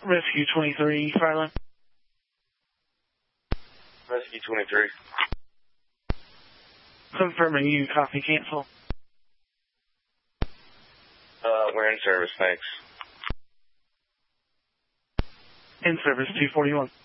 Rescue 23, Firelight. Rescue 23. Confirming you copy cancel. We're in service, thanks. In service 241.